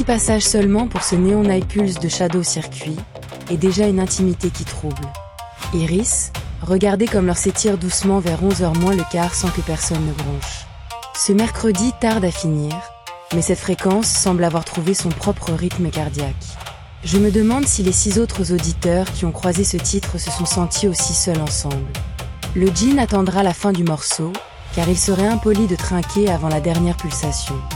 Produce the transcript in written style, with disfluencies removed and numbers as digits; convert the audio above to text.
6 passages seulement pour ce Neon Night Pulse de Shadow Circuit, et déjà une intimité qui trouble. Iris, regardez comme l'heure s'étire doucement vers 11h moins le quart sans que personne ne bronche. Ce mercredi tarde à finir, mais cette fréquence semble avoir trouvé son propre rythme cardiaque. Je me demande si les 6 autres auditeurs qui ont croisé ce titre se sont sentis aussi seuls ensemble. Le djinn attendra la fin du morceau, car il serait impoli de trinquer avant la dernière pulsation.